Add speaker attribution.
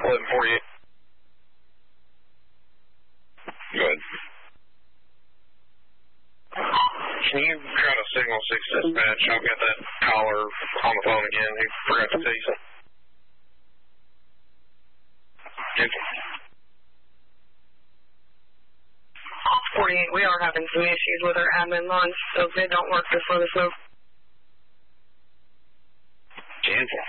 Speaker 1: 1148.
Speaker 2: Good.
Speaker 1: Can you try to signal 6 dispatch? I've got that caller on the phone again. He forgot to tell you something. Yes.
Speaker 3: 48, we are having some issues with our admin lines, so if they don't work, just let us know.
Speaker 2: Cancel.